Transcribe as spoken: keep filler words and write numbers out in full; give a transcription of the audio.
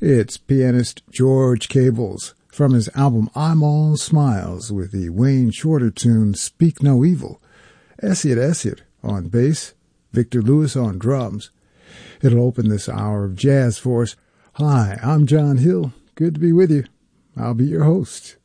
It's pianist George Cables from his album I'm All Smiles with the Wayne Shorter tune Speak No Evil. Essyt Essyt on bass, Victor Lewis on drums. It'll open this hour of jazz for us. Hi, I'm John Hill. Good to be with you. I'll be your host.